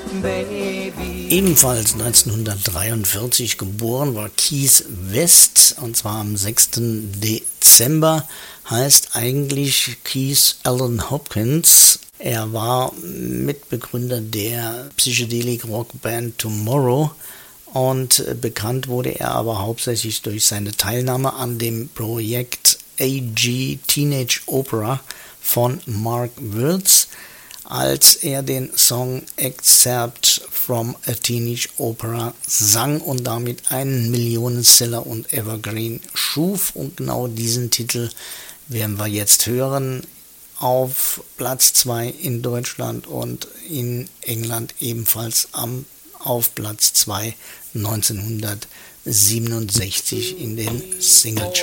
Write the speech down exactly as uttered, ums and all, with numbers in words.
Baby. Ebenfalls neunzehnhundertdreiundvierzig geboren war Keith West, und zwar am sechsten Dezember, heißt eigentlich Keith Allen Hopkins. Er war Mitbegründer der Psychedelic-Rockband Tomorrow und bekannt wurde er aber hauptsächlich durch seine Teilnahme an dem Projekt A G Teenage Opera von Mark Wirtz, als er den Song Excerpt from a Teenage Opera sang und damit einen Millionenseller und Evergreen schuf. Und genau diesen Titel werden wir jetzt hören. Auf Platz zwei in Deutschland und in England ebenfalls am, auf Platz zwei neunzehnhundertsiebenundsechzig in den Singlecharts.